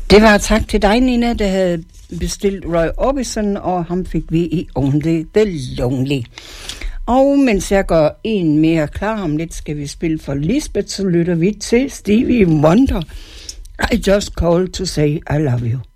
Det var tak til dig, Nina, der havde bestilt Roy Orbison, og ham fik vi i Only the Lonely. Og mens jeg går en mere klar, om lidt skal vi spille for Lisbeth, så lytter vi til Stevie Wonder. I just called to say I love you.